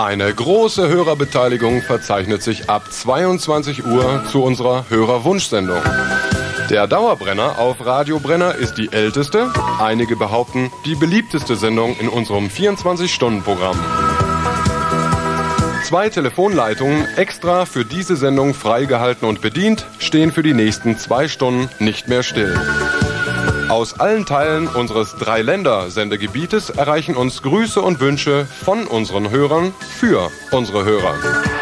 Eine große Hörerbeteiligung verzeichnet sich ab 22 Uhr zu unserer Hörerwunschsendung. Der Dauerbrenner auf Radio Brenner ist die älteste, einige behaupten, die beliebteste Sendung in unserem 24-Stunden-Programm. 2 Telefonleitungen, extra für diese Sendung freigehalten und bedient, stehen für die nächsten 2 Stunden nicht mehr still. Aus allen Teilen unseres 3-Länder-Sendegebietes erreichen uns Grüße und Wünsche von unseren Hörern für unsere Hörer.